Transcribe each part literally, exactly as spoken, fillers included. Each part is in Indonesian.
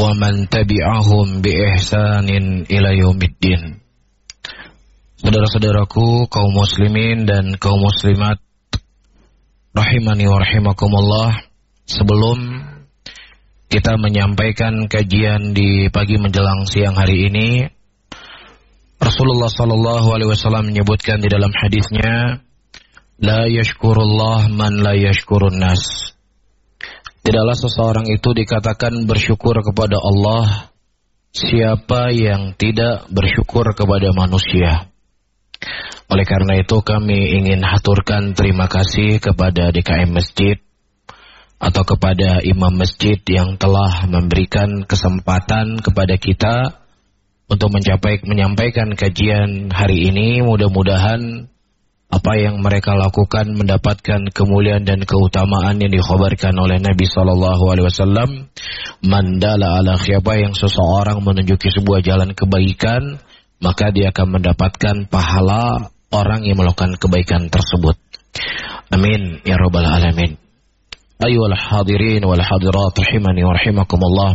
ومن تبعهم بإحسان إلى يوم الدين. Saudara-saudaraku kaum muslimin dan kaum muslimat rahimani wa rahimakumullah, sebelum kita menyampaikan kajian di pagi menjelang siang hari ini, Rasulullah sallallahu alaihi wasallam menyebutkan di dalam hadisnya, la yashkurullah man la yashkurun nas. Tidaklah seseorang itu dikatakan bersyukur kepada Allah siapa yang tidak bersyukur kepada manusia. Oleh karena itu kami ingin haturkan terima kasih kepada D K M Masjid atau kepada imam masjid yang telah memberikan kesempatan kepada kita untuk mencapai, menyampaikan kajian hari ini. Mudah-mudahan apa yang mereka lakukan mendapatkan kemuliaan dan keutamaan yang dikhabarkan oleh Nabi sallallahu alaihi wasallam. Mandala ala siapa yang seseorang menunjuki sebuah jalan kebaikan, maka dia akan mendapatkan pahala orang yang melakukan kebaikan tersebut. Amin ya rabbal alamin. Ayyuhal hadirin wal hadirat rahimani wa rahimakumullah.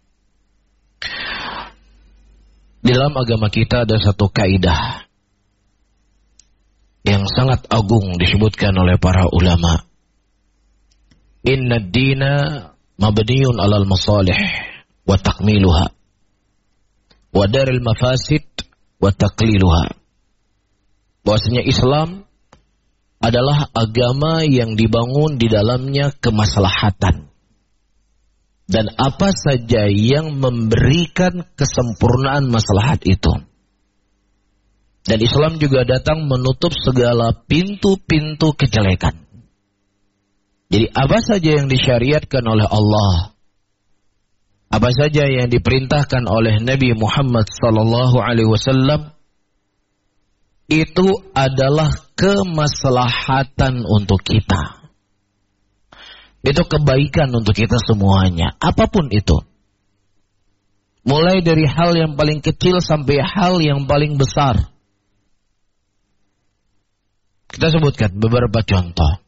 Di dalam agama kita ada satu kaidah yang sangat agung disebutkan oleh para ulama. Inna ad-dina mabniyun 'alal masalih wa takmiluha wa daril mafasid wa taqliluha. Bahwasanya Islam adalah agama yang dibangun di dalamnya kemaslahatan, dan apa saja yang memberikan kesempurnaan maslahat itu. Dan Islam juga datang menutup segala pintu-pintu kejelekan. Jadi apa saja yang disyariatkan oleh Allah, apa saja yang diperintahkan oleh Nabi Muhammad sallallahu alaihi wasallam, itu adalah kemaslahatan untuk kita. Itu kebaikan untuk kita semuanya, apapun itu. Mulai dari hal yang paling kecil sampai hal yang paling besar. Kita sebutkan beberapa contoh.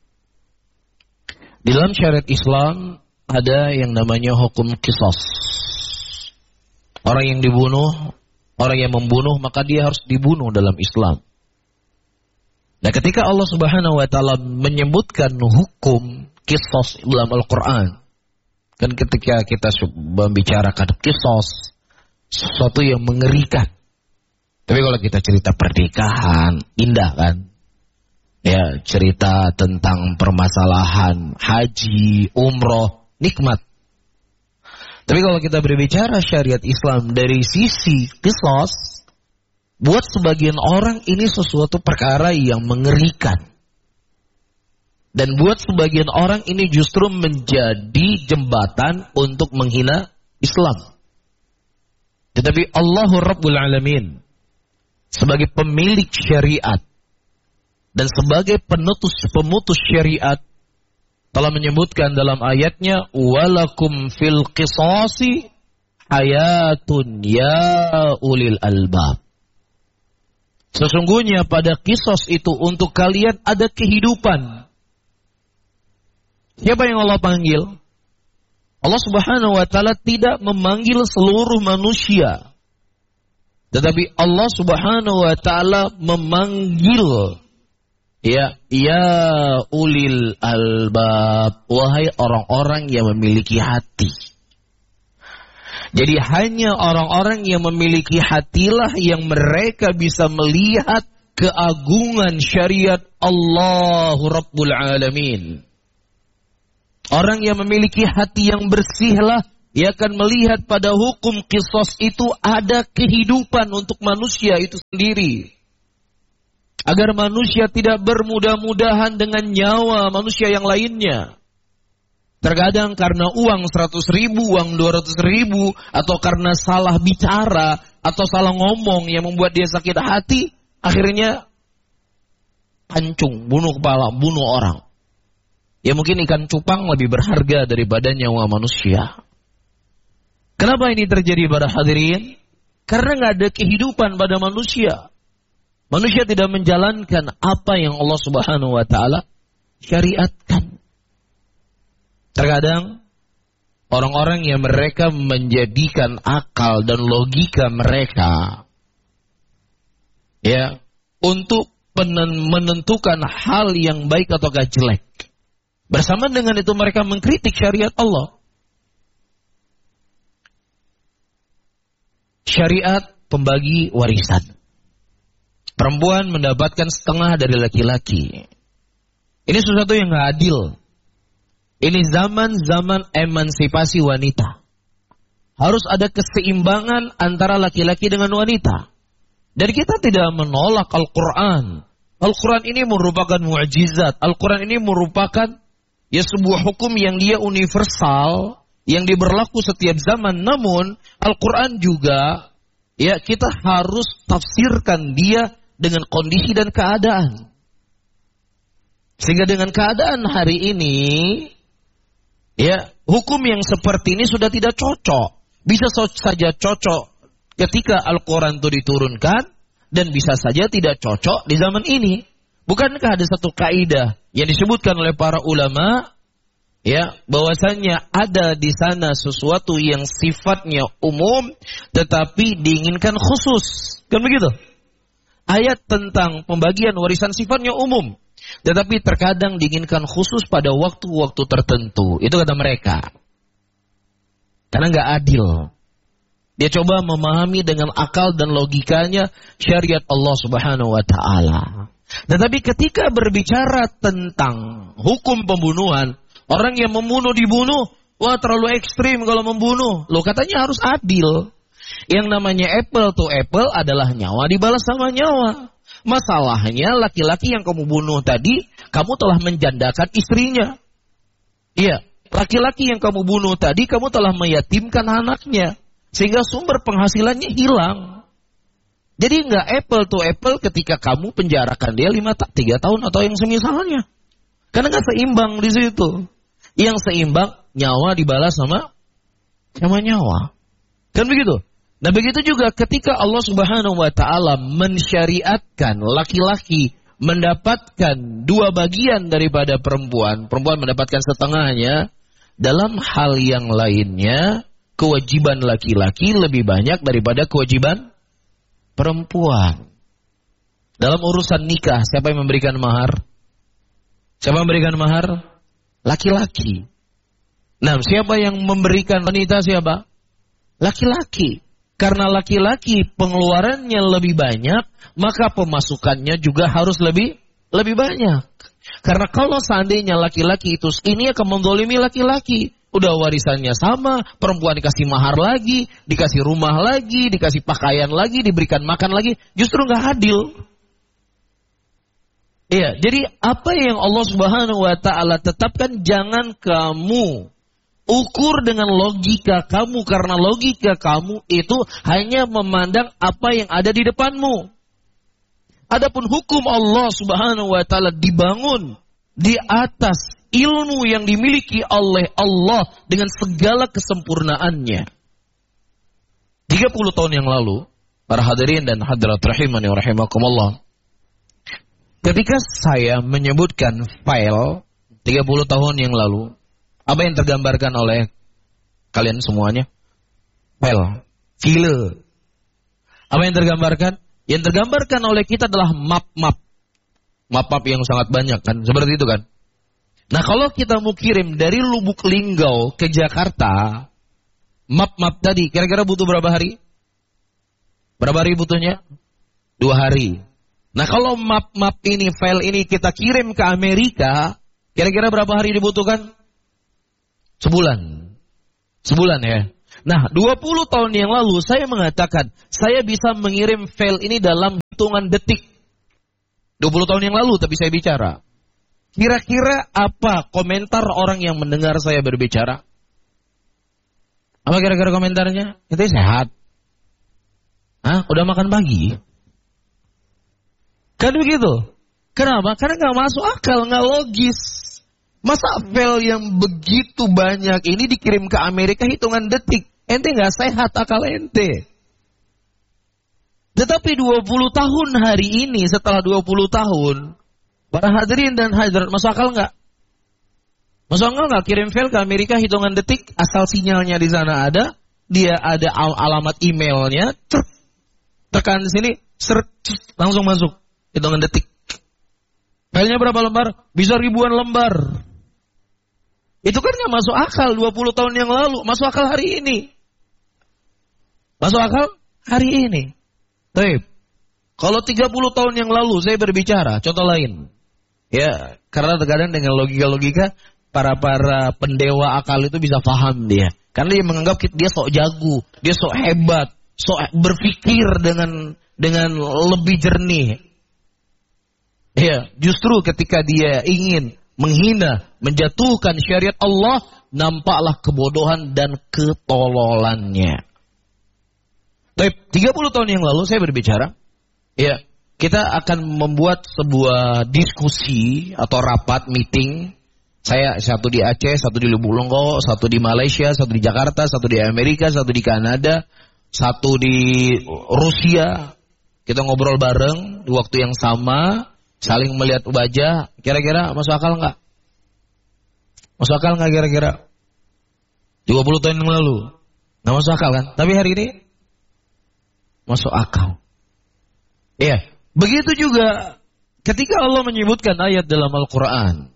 Di dalam syariat Islam ada yang namanya hukum qisas. Orang yang dibunuh, orang yang membunuh, maka dia harus dibunuh dalam Islam. Nah, ketika Allah Subhanahu wa taala menyebutkan hukum qisas dalam Al-Qur'an, kan ketika kita membicarakan qisas, sesuatu yang mengerikan. Tapi kalau kita cerita pernikahan, indah kan? Ya, cerita tentang permasalahan haji, umroh, nikmat. Tapi kalau kita berbicara syariat Islam dari sisi qisas, buat sebagian orang ini sesuatu perkara yang mengerikan. Dan buat sebagian orang ini justru menjadi jembatan untuk menghina Islam. Tetapi Allahu Rabbul Alamin sebagai pemilik syariat dan sebagai penutus pemutus syariat telah menyebutkan dalam ayatnya, walakum fil qisasi hayatun ya ulil albab. Sesungguhnya pada qisas itu untuk kalian ada kehidupan. Siapa yang Allah panggil? Allah Subhanahu wa taala tidak memanggil seluruh manusia, tetapi Allah Subhanahu wa taala memanggil Ya, ya ulil albab, wahai orang-orang yang memiliki hati. Jadi hanya orang-orang yang memiliki hatilah yang mereka bisa melihat keagungan syariat Allah Rabbul Alamin. Orang yang memiliki hati yang bersihlah, ia akan melihat pada hukum qisas itu ada kehidupan untuk manusia itu sendiri. Agar manusia tidak bermudah-mudahan dengan nyawa manusia yang lainnya. Terkadang karena uang seratus ribu, uang dua ratus ribu, atau karena salah bicara, atau salah ngomong yang membuat dia sakit hati, akhirnya pancung, bunuh kepala, bunuh orang. Ya mungkin ikan cupang lebih berharga daripada nyawa manusia. Kenapa ini terjadi pada hadirin? Karena nggak ada kehidupan pada manusia. Manusia tidak menjalankan apa yang Allah Subhanahu wa taala syariatkan. Terkadang orang-orang yang mereka menjadikan akal dan logika mereka ya untuk menentukan hal yang baik atau gak jelek. Bersama dengan itu mereka mengkritik syariat Allah. Syariat pembagi warisan. Perempuan mendapatkan setengah dari laki-laki. Ini sesuatu yang gak adil. Ini zaman-zaman emansipasi wanita. Harus ada keseimbangan antara laki-laki dengan wanita. Dan kita tidak menolak Al-Quran. Al-Quran ini merupakan mu'jizat. Al-Quran ini merupakan ya sebuah hukum yang dia universal, yang diberlaku setiap zaman. Namun Al-Quran juga ya kita harus tafsirkan dia dengan kondisi dan keadaan. Sehingga dengan keadaan hari ini ya hukum yang seperti ini sudah tidak cocok. Bisa saja cocok ketika Al-Quran itu diturunkan dan bisa saja tidak cocok di zaman ini. Bukankah ada satu kaidah yang disebutkan oleh para ulama ya bahwasanya ada di sana sesuatu yang sifatnya umum tetapi diinginkan khusus. Kan begitu? Ayat tentang pembagian warisan sifatnya umum tetapi terkadang diinginkan khusus pada waktu-waktu tertentu. Itu kata mereka. Karena nggak adil. Dia coba memahami dengan akal dan logikanya syariat Allah Subhanahu wa taala. Tetapi ketika berbicara tentang hukum pembunuhan, orang yang membunuh dibunuh, wah terlalu ekstrim kalau membunuh. Loh katanya harus adil. Yang namanya apple to apple adalah nyawa dibalas sama nyawa. Masalahnya laki-laki yang kamu bunuh tadi, kamu telah menjandakan istrinya. Iya, laki-laki yang kamu bunuh tadi, kamu telah meyatimkan anaknya. Sehingga sumber penghasilannya hilang. Jadi nggak apple to apple ketika kamu penjarakan dia lima tiga tahun atau yang semisalnya. Karena nggak seimbang di situ. Yang seimbang nyawa dibalas sama sama nyawa. Kan begitu? Nah begitu juga ketika Allah Subhanahu wa taala mensyariatkan laki-laki mendapatkan dua bagian daripada perempuan, perempuan mendapatkan setengahnya, dalam hal yang lainnya kewajiban laki-laki lebih banyak daripada kewajiban perempuan. Dalam urusan nikah, siapa yang memberikan mahar? Siapa yang memberikan mahar? Laki-laki. Nah, siapa yang memberikan wanita siapa? Laki-laki. Karena laki-laki pengeluarannya lebih banyak, maka pemasukannya juga harus lebih lebih banyak. Karena kalau seandainya laki-laki itu ini akan mendolimi laki-laki. Udah warisannya sama, perempuan dikasih mahar lagi, dikasih rumah lagi, dikasih pakaian lagi, diberikan makan lagi, justru nggak adil. Iya, jadi apa yang Allah Subhanahu wa taala tetapkan jangan kamu ukur dengan logika kamu, karena logika kamu itu hanya memandang apa yang ada di depanmu. Adapun hukum Allah Subhanahu wa taala dibangun di atas ilmu yang dimiliki oleh Allah dengan segala kesempurnaannya. tiga puluh tahun yang lalu, para hadirin dan hadirat rahimani wa rahimakumullah, ketika saya menyebutkan file tiga puluh tahun yang lalu, apa yang tergambarkan oleh kalian semuanya? File, file. Apa yang tergambarkan? Yang tergambarkan oleh kita adalah map-map. Map-map yang sangat banyak kan, seperti itu kan. Nah kalau kita mau kirim dari Lubuk Linggau ke Jakarta, map-map tadi kira-kira butuh berapa hari? Berapa hari butuhnya? Dua hari. Nah kalau map-map ini, file ini kita kirim ke Amerika, kira-kira berapa hari dibutuhkan? Sebulan. Sebulan ya. Nah dua puluh tahun yang lalu saya mengatakan, saya bisa mengirim file ini dalam hitungan detik. dua puluh tahun yang lalu tapi saya bicara. Kira-kira apa komentar orang yang mendengar saya berbicara? Apa kira-kira komentarnya? Itu sehat. Hah? Udah makan pagi? Kan begitu? Kenapa? Karena gak masuk akal, gak logis. Masa file yang begitu banyak ini dikirim ke Amerika hitungan detik? Ente gak sehat akal ente. Tetapi dua puluh tahun hari ini, setelah dua puluh tahun, para hadirin dan hadirat, masuk akal nggak? Masuk akal nggak kirim file ke Amerika hitungan detik, asal sinyalnya di sana ada, dia ada al- alamat emailnya, ter- tekan di sini, seret, langsung masuk hitungan detik. Filenya berapa lembar? Bisa ribuan lembar. Itu kan nggak masuk akal dua puluh tahun yang lalu, masuk akal hari ini. Masuk akal hari ini. Baik. Kalau tiga puluh tahun yang lalu saya berbicara, contoh lain. Ya, karena terkadang dengan logika-logika para-para pendewa akal itu bisa paham dia. Karena dia menganggap dia sok jago, dia sok hebat, sok berpikir dengan dengan lebih jernih. Ya, justru ketika dia ingin menghina, menjatuhkan syariat Allah, nampaklah kebodohan dan ketololannya. Tapi tiga puluh tahun yang lalu saya berbicara, ya, kita akan membuat sebuah diskusi atau rapat meeting. Saya satu di Aceh, satu di Lubuk Linggau, satu di Malaysia, satu di Jakarta, satu di Amerika, satu di Kanada, satu di Rusia. Kita ngobrol bareng di waktu yang sama, saling melihat wajah. Kira-kira masuk akal nggak? Masuk akal nggak kira-kira? dua puluh tahun yang lalu nggak masuk akal kan? Tapi hari ini masuk akal. Iya. Begitu juga ketika Allah menyebutkan ayat dalam Al-Quran.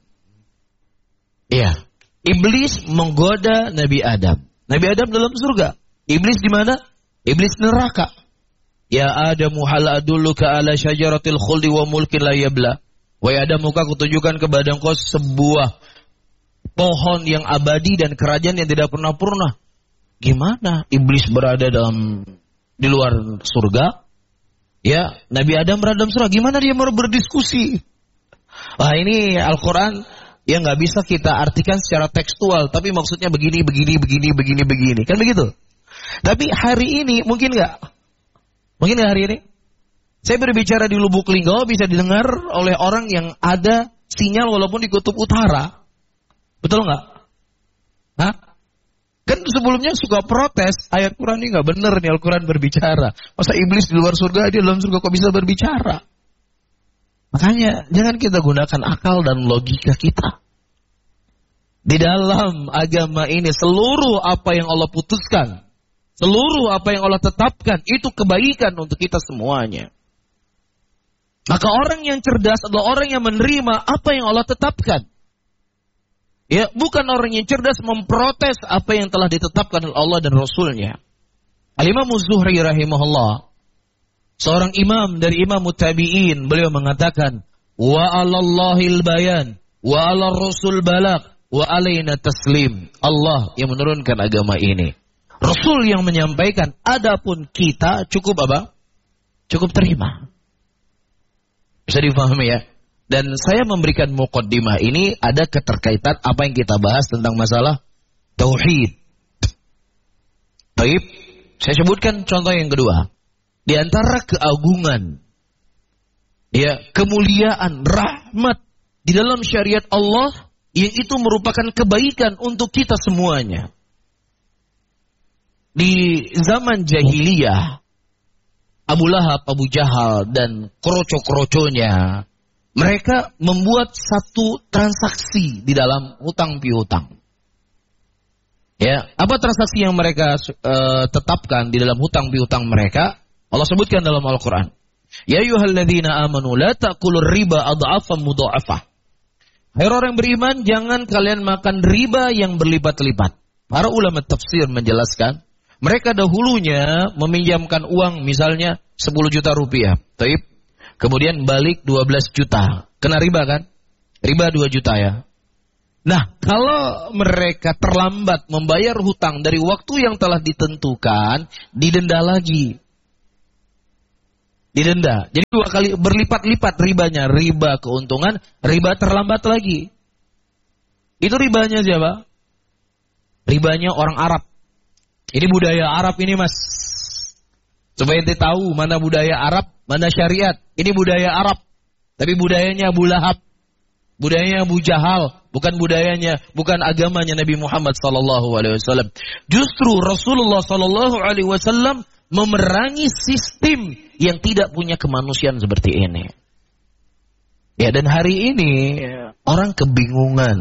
Iya. Iblis menggoda Nabi Adam. Nabi Adam dalam surga. Iblis di mana? Iblis neraka. Ya Adamu hal adulluka ala syajaratil khuldi wa mulkin la yabla. Wahai Adam, muka kutunjukkan kepada engkau sebuah pohon yang abadi dan kerajaan yang tidak pernah punah. Gimana iblis berada dalam di luar surga? Ya, Nabi Adam berada dalam surga. Gimana dia mau berdiskusi? Wah, ini Al-Quran yang nggak bisa kita artikan secara tekstual, tapi maksudnya begini, begini, begini, begini, begini, kan begitu. Tapi hari ini mungkin nggak? Mungkin nggak hari ini? Saya berbicara di Lubuk Linggau bisa didengar oleh orang yang ada sinyal walaupun di kutub utara, betul nggak? Hah? Kan sebelumnya suka protes, ayat Quran ini nggak benar nih, Al-Quran berbicara. Masa iblis di luar surga, dia dalam surga kok bisa berbicara? Makanya jangan kita gunakan akal dan logika kita. Di dalam agama ini seluruh apa yang Allah putuskan, seluruh apa yang Allah tetapkan, itu kebaikan untuk kita semuanya. Maka orang yang cerdas adalah orang yang menerima apa yang Allah tetapkan. Ya, bukan orang yang cerdas memprotes apa yang telah ditetapkan oleh Allah dan Rasulnya. Al-Imam Az-Zuhri rahimahullah, seorang imam dari imam tabi'in, beliau mengatakan, wa 'alallahil bayan, wa 'alar rasul balagh, wa 'alaina taslim. Allah yang menurunkan agama ini, Rasul yang menyampaikan, adapun kita cukup apa? Cukup terima. Bisa difahami ya? Dan saya memberikan muqaddimah ini ada keterkaitan apa yang kita bahas tentang masalah tauhid. Baik, saya sebutkan contoh yang kedua. Di antara keagungan, ya, kemuliaan, rahmat di dalam syariat Allah yang itu merupakan kebaikan untuk kita semuanya. Di zaman jahiliyah, Abu Lahab, Abu Jahal dan kroco-kroconya, mereka membuat satu transaksi di dalam hutang piutang. Ya, apa transaksi yang mereka uh, tetapkan di dalam hutang piutang mereka? Allah sebutkan dalam Al-Quran. Ya ayyuhalladzina amanu la ta'kulur riba adha'afan mudha'afah. Hai orang beriman, jangan kalian makan riba yang berlipat-lipat. Para ulama tafsir menjelaskan, mereka dahulunya meminjamkan uang misalnya sepuluh juta rupiah. Taib. Kemudian balik dua belas juta. Kena riba kan? Riba dua juta ya. Nah, kalau mereka terlambat membayar hutang dari waktu yang telah ditentukan, didenda lagi. Didenda. Jadi dua kali berlipat-lipat ribanya. Riba keuntungan, riba terlambat lagi. Itu ribanya siapa? Ribanya orang Arab. Ini budaya Arab ini mas. Supaya ente tahu mana budaya Arab, mana syariat. Ini budaya Arab. Tapi budayanya Abu Lahab. Budayanya Abu Jahal. Bukan budayanya, bukan agamanya Nabi Muhammad sallallahu alaihi wasallam. Justru Rasulullah sallallahu alaihi wasallam memerangi sistem yang tidak punya kemanusiaan seperti ini. Ya, dan hari ini orang kebingungan.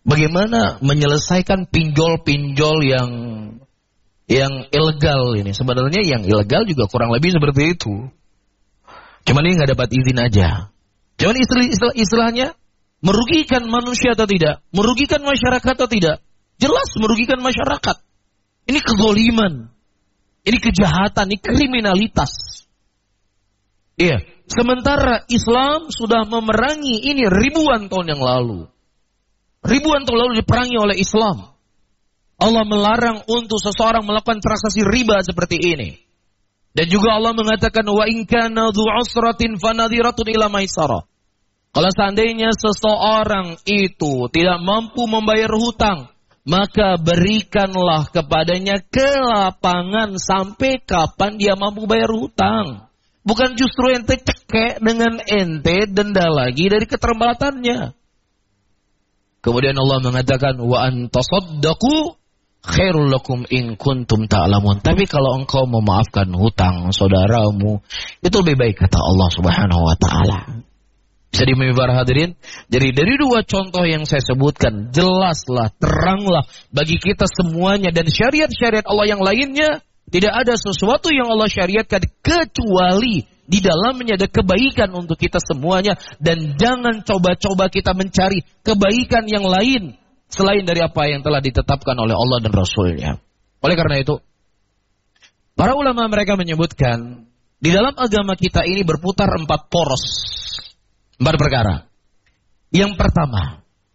Bagaimana menyelesaikan pinjol-pinjol yang yang ilegal ini? Sebenarnya yang ilegal juga kurang lebih seperti itu. Cuman ini nggak dapat izin aja. Cuman istilah, istilah, istilahnya merugikan manusia atau tidak? Merugikan masyarakat atau tidak? Jelas merugikan masyarakat. Ini kezaliman. Ini kejahatan, ini kriminalitas. Iya. Sementara Islam sudah memerangi ini ribuan tahun yang lalu. Ribuan tahun lalu diperangi oleh Islam. Allah melarang untuk seseorang melakukan transaksi riba seperti ini. Dan juga Allah mengatakan wa in kana dzu usratin fanadhiratun ila maisarah. Kalau seandainya seseorang itu tidak mampu membayar hutang, maka berikanlah kepadanya kelapangan sampai kapan dia mampu bayar hutang. Bukan justru ente cekek dengan ente denda lagi dari keterlambatannya. Kemudian Allah mengatakan wa antasaddaqu khairul lakum in kuntum ta'lamun. Tapi kalau engkau memaafkan hutang saudaramu, itu lebih baik kata Allah Subhanahu wa taala. Bisa dimahami para hadirin? Jadi dari dua contoh yang saya sebutkan, jelaslah, teranglah bagi kita semuanya, dan syariat-syariat Allah yang lainnya tidak ada sesuatu yang Allah syariatkan kecuali di dalamnya ada kebaikan untuk kita semuanya. Dan jangan coba-coba kita mencari kebaikan yang lain selain dari apa yang telah ditetapkan oleh Allah dan Rasulnya. Oleh karena itu, para ulama mereka menyebutkan, di dalam agama kita ini berputar empat poros, empat perkara. Yang pertama,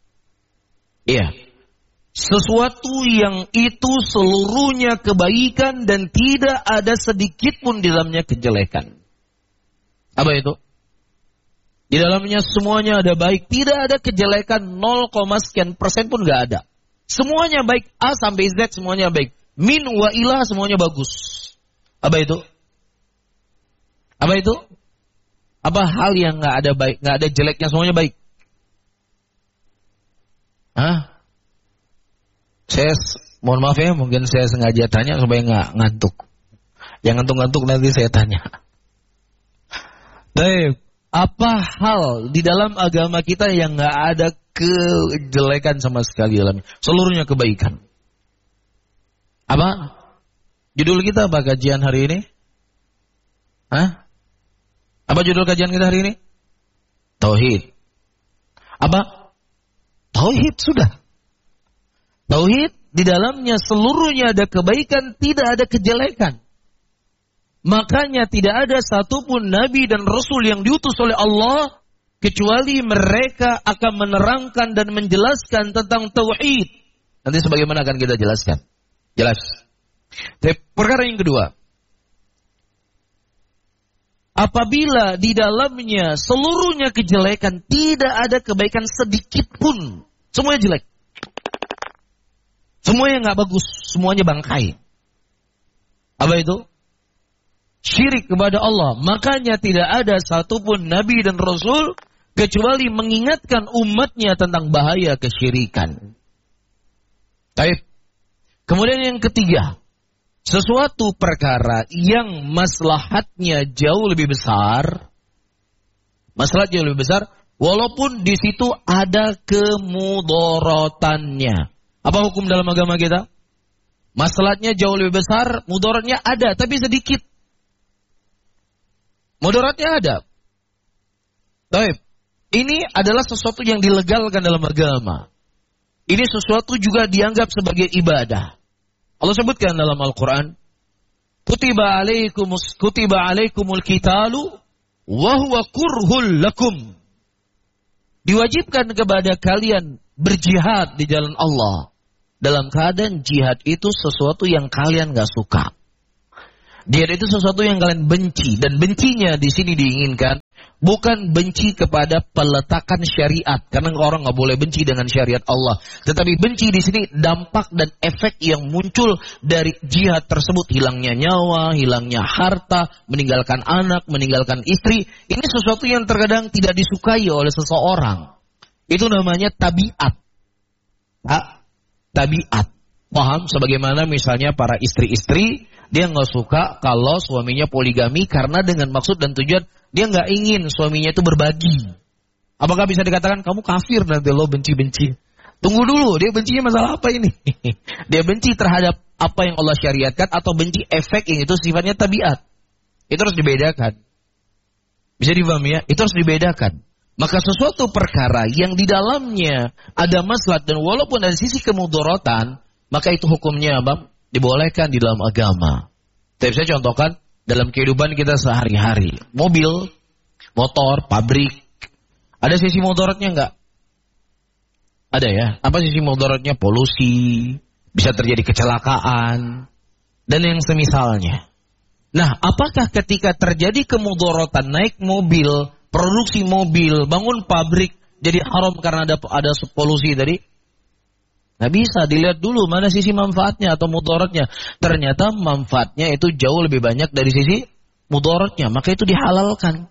iya, sesuatu yang itu seluruhnya kebaikan dan tidak ada sedikit pun di dalamnya kejelekan. Apa itu? Di dalamnya semuanya ada baik, tidak ada kejelekan, nol, sekian persen pun gak ada. Semuanya baik, A sampai Z semuanya baik. Min wa ilah semuanya bagus. Apa itu? Apa itu? Apa hal yang gak ada baik, gak ada jeleknya, semuanya baik? Hah? Saya, mohon maaf ya, mungkin saya sengaja tanya supaya gak ngantuk. Yang ngantuk-ngantuk nanti saya tanya. Baik. Apa hal di dalam agama kita yang gak ada kejelekan sama sekali dalamnya? Seluruhnya kebaikan. Apa? Judul kita apa kajian hari ini? Hah? Apa judul kajian kita hari ini? Tauhid. Apa? Tauhid sudah. Tauhid di dalamnya seluruhnya ada kebaikan, tidak ada kejelekan. Makanya tidak ada satupun Nabi dan Rasul yang diutus oleh Allah kecuali mereka akan menerangkan dan menjelaskan tentang tauhid. Nanti sebagaimana akan kita jelaskan. Jelas. Tapi perkara yang kedua, apabila di dalamnya seluruhnya kejelekan, tidak ada kebaikan sedikit pun, semuanya jelek, semuanya nggak bagus, semuanya bangkai. Apa itu? Syirik kepada Allah. Makanya tidak ada satupun Nabi dan Rasul kecuali mengingatkan umatnya tentang bahaya kesyirikan. Baik. Kemudian yang ketiga, sesuatu perkara yang maslahatnya jauh lebih besar, maslahatnya jauh lebih besar, walaupun di situ ada kemudorotannya. Apa hukum dalam agama kita? Maslahatnya jauh lebih besar, mudaratnya ada, tapi sedikit. Mudaratnya ada. Baik. Ini adalah sesuatu yang dilegalkan dalam agama. Ini sesuatu juga dianggap sebagai ibadah. Allah sebutkan dalam Al-Quran, Kutiba alaikumus kutiba alaikumul qitalu wa huwa kurhul lakum. Diwajibkan kepada kalian berjihad di jalan Allah. Dalam keadaan jihad itu sesuatu yang kalian gak suka. Jihad itu sesuatu yang kalian benci, dan bencinya di sini diinginkan bukan benci kepada peletakan syariat, karena orang nggak boleh benci dengan syariat Allah. Tetapi benci di sini dampak dan efek yang muncul dari jihad tersebut, hilangnya nyawa, hilangnya harta, meninggalkan anak, meninggalkan istri. Ini sesuatu yang terkadang tidak disukai oleh seseorang. Itu namanya tabiat. Ha? Tabiat. Paham? Sebagaimana misalnya para istri-istri, dia nggak suka kalau suaminya poligami karena dengan maksud dan tujuan dia nggak ingin suaminya itu berbagi. Apakah bisa dikatakan kamu kafir nanti lo benci-benci? Tunggu dulu, dia bencinya masalah apa ini? Dia benci terhadap apa yang Allah syariatkan atau benci efek yang itu sifatnya tabiat. Itu harus dibedakan. Bisa dipahami ya? Itu harus dibedakan. Maka sesuatu perkara yang di dalamnya ada maslahat dan walaupun dari sisi kemudaratan, maka itu hukumnya apa? Dibolehkan di dalam agama. Tapi saya contohkan dalam kehidupan kita sehari-hari. Mobil, motor, pabrik. Ada sisi mudaratnya enggak? Ada ya. Apa sisi mudaratnya? Polusi, bisa terjadi kecelakaan, dan yang semisalnya. Nah, apakah ketika terjadi kemudaratan naik mobil, produksi mobil, bangun pabrik, jadi haram karena ada ada polusi tadi? Nggak bisa, dilihat dulu mana sisi manfaatnya atau mudaratnya. Ternyata manfaatnya itu jauh lebih banyak dari sisi mudaratnya, maka itu dihalalkan.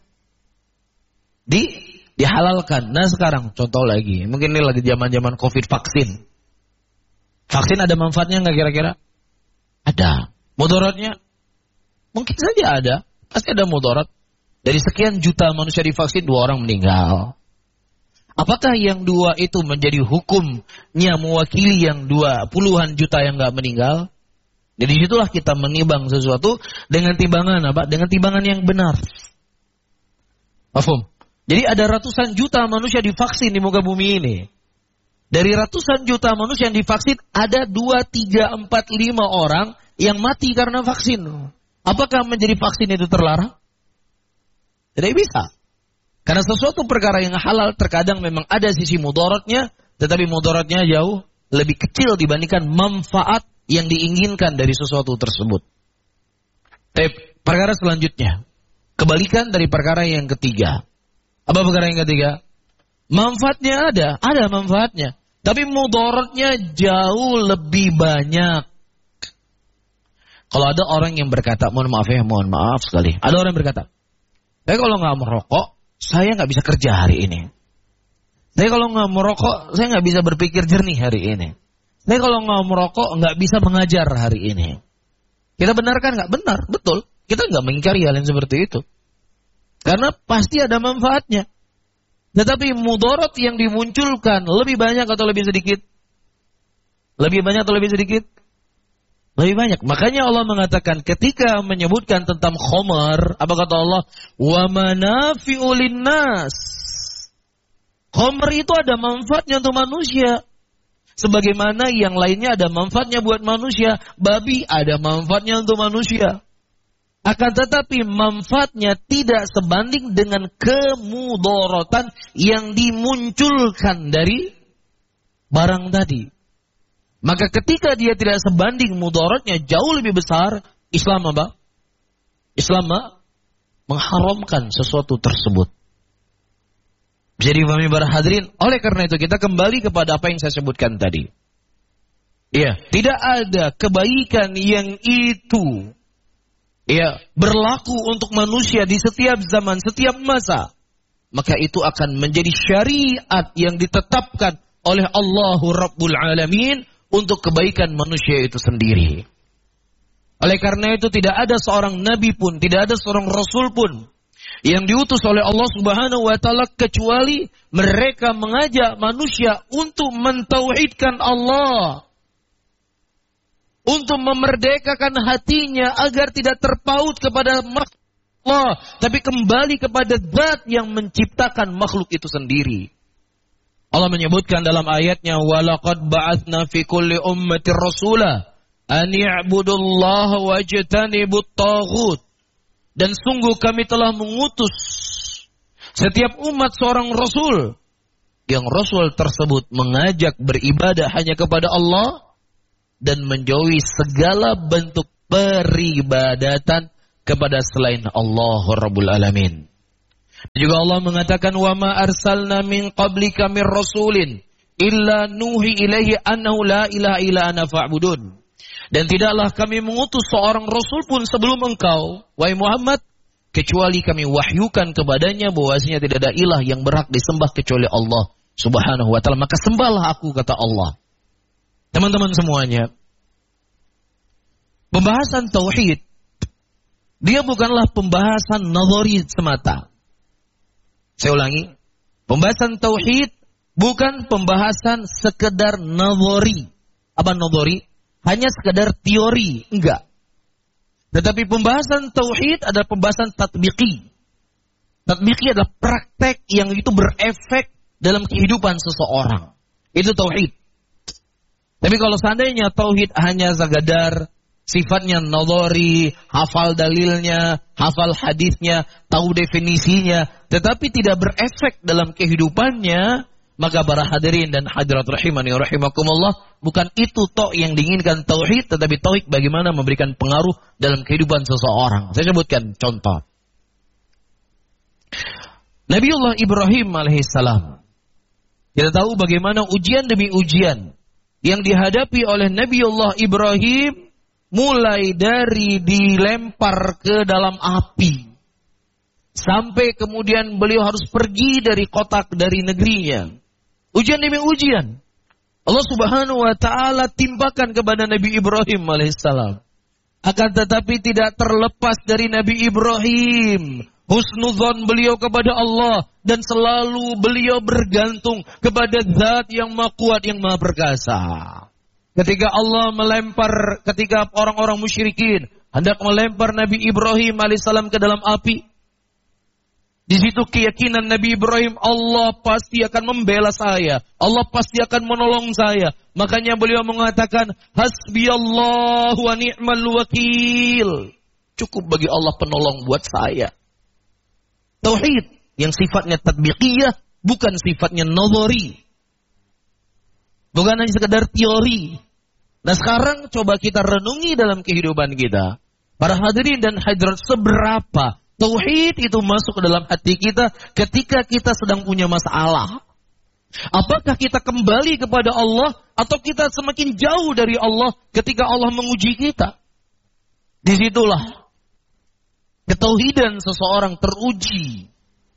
Di dihalalkan. Nah sekarang contoh lagi, mungkin ini lagi zaman-zaman COVID vaksin. Vaksin ada manfaatnya nggak kira-kira? Ada. Mudaratnya? Mungkin saja ada. Pasti ada mudarat. Dari sekian juta manusia divaksin, dua orang meninggal. Apakah yang dua itu menjadi hukumnya mewakili yang dua puluhan juta yang nggak meninggal? Jadi disitulah kita menimbang sesuatu dengan timbangan apa? Dengan timbangan yang benar. Paham? Jadi ada ratusan juta manusia divaksin di muka bumi ini. Dari ratusan juta manusia yang divaksin, ada dua, tiga, empat, lima orang yang mati karena vaksin. Apakah menjadi vaksin itu terlarang? Tidak bisa. Karena sesuatu perkara yang halal terkadang memang ada sisi mudaratnya, tetapi mudaratnya jauh lebih kecil dibandingkan manfaat yang diinginkan dari sesuatu tersebut. Tapi perkara selanjutnya, kebalikan dari perkara yang ketiga. Apa perkara yang ketiga? Manfaatnya ada, ada manfaatnya. Tapi mudaratnya jauh lebih banyak. Kalau ada orang yang berkata, mohon maaf ya, mohon maaf sekali. Ada orang yang berkata, saya kalau nggak merokok, saya nggak bisa kerja hari ini. Saya kalau nggak merokok, saya nggak bisa berpikir jernih hari ini. Saya kalau nggak merokok, nggak bisa mengajar hari ini. Kita benarkan nggak? Benar, betul. Kita nggak mengingkari hal yang seperti itu. Karena pasti ada manfaatnya. Tetapi mudarat yang dimunculkan lebih banyak atau lebih sedikit? Lebih banyak atau lebih sedikit? Lebih banyak. Makanya Allah mengatakan ketika menyebutkan tentang khamar, apa kata Allah? Wa manafi'u linnas. Khamar itu ada manfaatnya untuk manusia. Sebagaimana yang lainnya ada manfaatnya buat manusia. Babi ada manfaatnya untuk manusia. Akan tetapi manfaatnya tidak sebanding dengan kemudaratan yang dimunculkan dari barang tadi. Maka ketika dia tidak sebanding, mudaratnya jauh lebih besar, Islam apa? Islam mengharamkan sesuatu tersebut. Bisa dipahami para hadirin? Oleh karena itu kita kembali kepada apa yang saya sebutkan tadi. Iya, tidak ada kebaikan yang itu ya berlaku untuk manusia di setiap zaman, setiap masa. Maka itu akan menjadi syariat yang ditetapkan oleh Allahu Rabbul Alamin untuk kebaikan manusia itu sendiri. Oleh karena itu tidak ada seorang nabi pun, tidak ada seorang rasul pun yang diutus oleh Allah Subhanahu wa taala kecuali mereka mengajak manusia untuk mentauhidkan Allah, untuk memerdekakan hatinya agar tidak terpaut kepada makhluk Allah, tapi kembali kepada Zat yang menciptakan makhluk itu sendiri. Allah menyebutkan dalam ayatnya, walaqad ba'atsna fi kulli ummatin rasula an ya'budullaha wajtanibut taghut. Dan sungguh kami telah mengutus setiap umat seorang rasul, yang rasul tersebut mengajak beribadah hanya kepada Allah dan menjauhi segala bentuk peribadatan kepada selain Allah Rabbul Alamin. Juga Allah mengatakan, wa ma arsalna min qablika mir rasulin illa nuhi ilaihi annahu la ilaha illa ana fa'budun. Dan tidaklah kami mengutus seorang rasul pun sebelum engkau, wahai Muhammad, kecuali kami wahyukan kepadanya bahwasanya tidak ada ilah yang berhak disembah kecuali Allah Subhanahu wa taala. Maka sembahlah aku, kata Allah. Teman-teman semuanya, pembahasan tauhid dia bukanlah pembahasan nazari semata. Saya ulangi, pembahasan tauhid Bukan pembahasan sekedar nadhari. Apa nadhari? Hanya sekedar teori, enggak. Tetapi pembahasan tauhid adalah pembahasan tatbiqi. Tatbiqi adalah praktek yang itu berefek dalam kehidupan seseorang. Itu tauhid. Tapi kalau seandainya tauhid hanya sekadar sifatnya nadhari, hafal dalilnya, hafal hadisnya, tahu definisinya, tetapi tidak berefek dalam kehidupannya, maka para hadirin dan hadirat rahimani wa rahimakumullah, bukan itu tok yang diinginkan tauhid, tetapi tauhid bagaimana memberikan pengaruh dalam kehidupan seseorang. Saya sebutkan contoh. Nabiullah Ibrahim alaihissalam. Kita tahu bagaimana ujian demi ujian yang dihadapi oleh Nabiullah Ibrahim, mulai dari dilempar ke dalam api, sampai kemudian beliau harus pergi dari kota, dari negerinya. Ujian demi ujian. Allah subhanahu wa ta'ala timpakan kepada Nabi Ibrahim alaihissalam. Akan tetapi tidak terlepas dari Nabi Ibrahim husnudzon beliau kepada Allah, dan selalu beliau bergantung kepada zat yang maha kuat, yang maha perkasa. Ketika Allah melempar, ketika orang-orang musyrikin hendak melempar Nabi Ibrahim alaihissalam ke dalam api, di situ keyakinan Nabi Ibrahim, Allah pasti akan membela saya, Allah pasti akan menolong saya. Makanya beliau mengatakan, hasbiyallahu wa ni'mal wakil. Cukup bagi Allah penolong buat saya. Tauhid yang sifatnya tatbiqiyah, bukan sifatnya nadhari. Bukan hanya sekedar teori. Nah sekarang coba kita renungi dalam kehidupan kita. Para hadirin dan hadirat, seberapa tauhid itu masuk ke dalam hati kita ketika kita sedang punya masalah. Apakah kita kembali kepada Allah atau kita semakin jauh dari Allah ketika Allah menguji kita? Disitulah ketauhidan seseorang teruji.